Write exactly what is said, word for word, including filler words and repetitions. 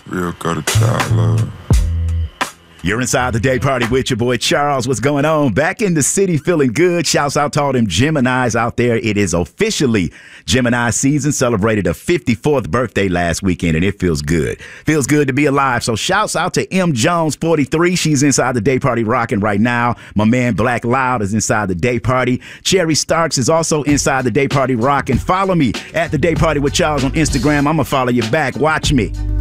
Real gutter child love. You're inside the day party with your boy Charles. What's going on? Back in the city, feeling good. Shouts out to all them Geminis out there. It is officially Gemini season. Celebrated a fifty-fourth birthday last weekend, and it feels good. Feels good to be alive. So shouts out to M Jones forty-three. She's inside the day party rocking right now. My man Black Loud is inside the day party. Cherry Starks is also inside the day party rocking. Follow me at the day party with Charles on Instagram. I'm gonna follow you back. Watch me.